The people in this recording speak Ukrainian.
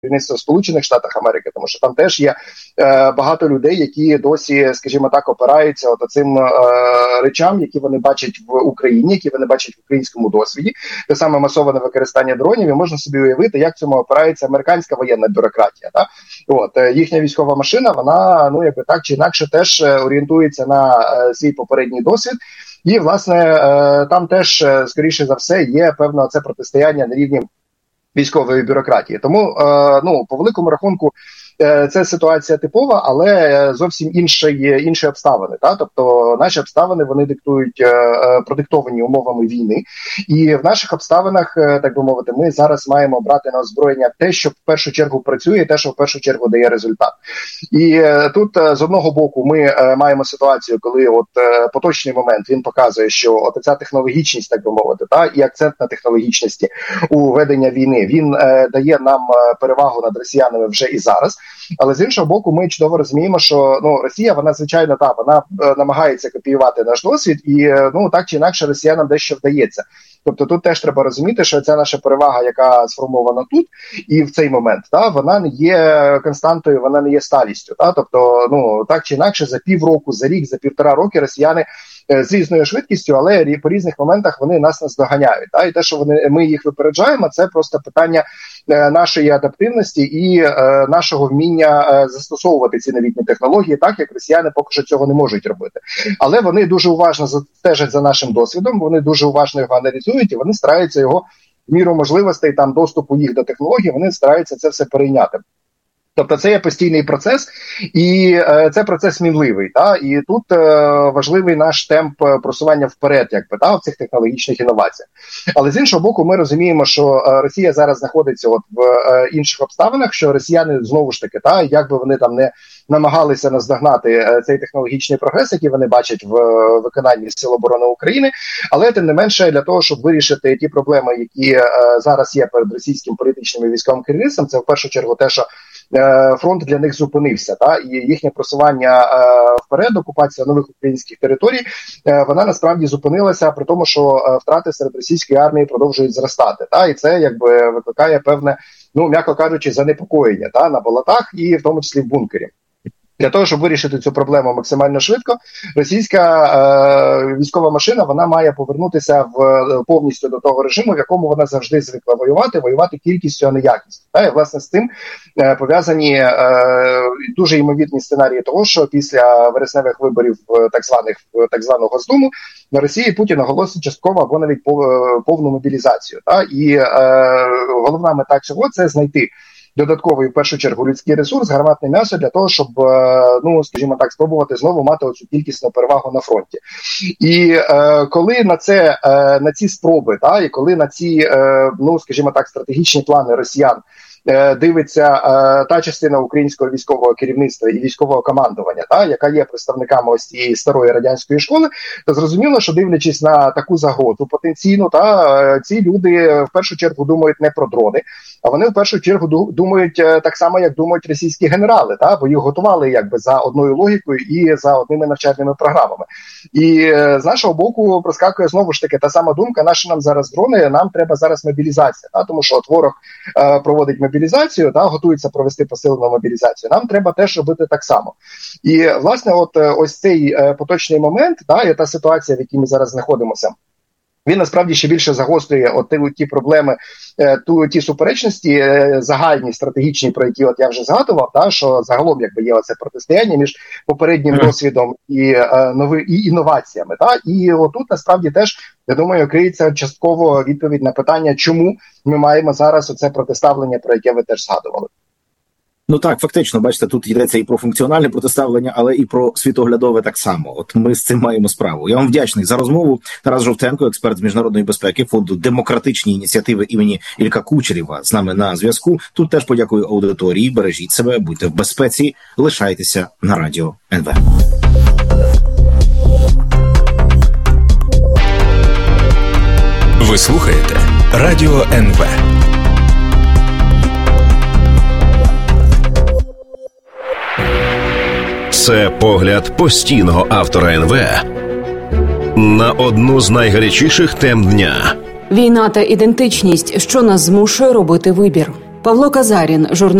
керівництво в Сполучених Штатах Америки, тому що там теж є багато людей, які досі, скажімо так, опираються от цим речам, які вони бачать в Україні, які вони бачать в українському досвіді. Те саме масоване використання дронів, і можна собі уявити, як цьому опирається американська воєнна бюрократія. Так? От, їхня військова машина, вона, ну, якби так чи інакше, теж орієнтується на свій попередній досвід. І, власне, там теж, скоріше за все, є певне це протистояння на рівні військової бюрократії. Тому, ну, по великому рахунку, це ситуація типова, але зовсім інші обставини. Та? Тобто наші обставини, вони продиктовані умовами війни. І в наших обставинах, так би мовити, ми зараз маємо брати на озброєння те, що в першу чергу працює, те, що в першу чергу дає результат. І тут, з одного боку, ми маємо ситуацію, коли от поточний момент, він показує, що от ця технологічність, так би мовити, та, і акцент на технологічності у ведення війни, він дає нам перевагу над росіянами вже і зараз. Але з іншого боку, ми чудово розуміємо, що Росія, вона звичайно вона намагається копіювати наш досвід, і так чи інакше росіянам дещо вдається. Тобто тут теж треба розуміти, що ця наша перевага, яка сформована тут і в цей момент, вона не є константою, вона не є сталістю. Тобто, так чи інакше, за півроку, за рік, за 1,5 роки росіяни з різною швидкістю, але по різних моментах вони нас наздоганяють. І те, що ми їх випереджаємо, це просто питання нашої адаптивності і нашого вміння застосовувати ці новітні технології, так як росіяни поки що цього не можуть робити. Але вони дуже уважно стежать за нашим досвідом, вони дуже уважно його аналізують і вони стараються його в міру можливостей доступу їх до технологій, вони стараються це все перейняти. Тобто це є постійний процес, і це процес мінливий. І тут важливий наш темп просування вперед в цих технологічних інноваціях. Але з іншого боку, ми розуміємо, що Росія зараз знаходиться в інших обставинах, що росіяни знову ж таки, як би вони там не намагалися наздогнати цей технологічний прогрес, який вони бачать в виконанні Сил оборони України, але тим не менше для того, щоб вирішити ті проблеми, які зараз є перед російським політичним і військовим керівництвом, це в першу чергу те, що фронт для них зупинився, і їхнє просування вперед, окупація нових українських територій, вона насправді зупинилася, при тому, що втрати серед російської армії продовжують зростати. І це якби викликає певне, м'яко кажучи, занепокоєння на болотах і в тому числі в бункері. Для того, щоб вирішити цю проблему максимально швидко, російська військова машина, вона має повернутися повністю до того режиму, в якому вона завжди звикла воювати кількістю, а не якістю. І, власне, з тим пов'язані дуже ймовірні сценарії того, що після вересневих виборів так званого Госдуму на Росії Путін оголосить частково або навіть повну мобілізацію. І головна мета цього – це знайти додатковий, в першу чергу, людський ресурс, гарматне м'ясо для того, щоб, скажімо так, спробувати знову мати оцю кількісну перевагу на фронті. І коли на ці спроби, і коли на ці, скажімо так, стратегічні плани росіян дивиться та частина українського військового керівництва і військового командування, яка є представниками ось цієї старої радянської школи, то зрозуміло, що дивлячись на таку загрозу потенційну, ці люди в першу чергу думають не про дрони, а вони в першу чергу думають так само, як думають російські генерали, бо їх готували якби за одною логікою і за одними навчальними програмами. І з нашого боку проскакує знову ж таки та сама думка, наші нам зараз дрони, нам треба зараз мобілізація, тому що ворог проводить мобілізацію, готується провести посилену мобілізацію. Нам треба теж робити так само. І, власне, ось цей поточний момент, і та ситуація, в якій ми зараз знаходимося, він насправді ще більше загострює ті проблеми, ті суперечності загальні, стратегічні, про які я вже згадував, що загалом якби є оце протистояння між попереднім досвідом і інноваціями. І отут насправді теж, я думаю, криється частково відповідь на питання, чому ми маємо зараз оце протиставлення, про яке ви теж згадували. Так, фактично, бачите, тут йдеться і про функціональне протиставлення, але і про світоглядове так само. От ми з цим маємо справу. Я вам вдячний за розмову. Тарас Жовтенко, експерт з міжнародної безпеки, фонду «Демократичні ініціативи» імені Ілька Кучерєва з нами на зв'язку. Тут теж подякую аудиторії. Бережіть себе, будьте в безпеці, лишайтеся на Радіо НВ. Ви слухаєте Радіо НВ. Це погляд постійного автора НВ на одну з найгарячіших тем дня. Війна та ідентичність, що нас змушує робити вибір. Павло Казарін, журналіст.